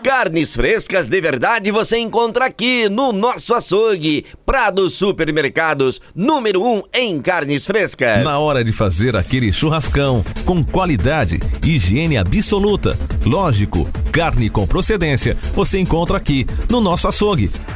Carnes frescas de verdade você encontra aqui no nosso açougue. Prado Supermercados, número 1 em carnes frescas. Na hora de fazer aquele churrascão, com qualidade, higiene absoluta. Lógico, carne com procedência, você encontra aqui no nosso açougue.